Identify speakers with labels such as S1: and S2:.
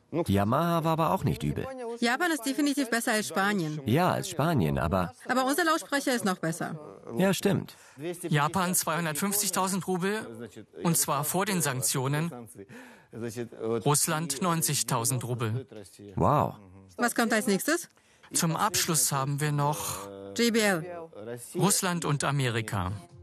S1: Yamaha war aber auch nicht übel.
S2: Japan ist definitiv besser als Spanien.
S1: Ja, als Spanien, aber...
S2: Aber unser Lautsprecher ist noch besser.
S1: Ja, stimmt.
S3: Japan 250.000 Rubel, und zwar vor den Sanktionen. Russland 90.000 Rubel.
S1: Wow.
S2: Was kommt als nächstes?
S3: Zum Abschluss haben wir noch
S2: JBL.
S3: Russland und Amerika.